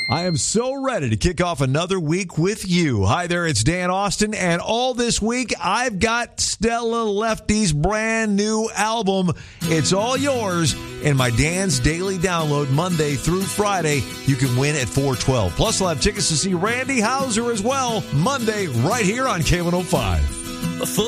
I am so ready to kick off another week with you. Hi there, it's Dan Austin, and all this week I've got Stella Lefty's brand new album. It's all yours in my Dan's Daily Download Monday through Friday. You can win at 4:12. Plus, I'll have tickets to see Randy Houser as well Monday right here on K105.